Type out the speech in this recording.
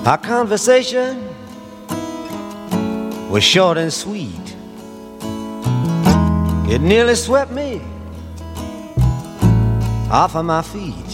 Our conversation was short and sweet. It nearly swept me off of my feet.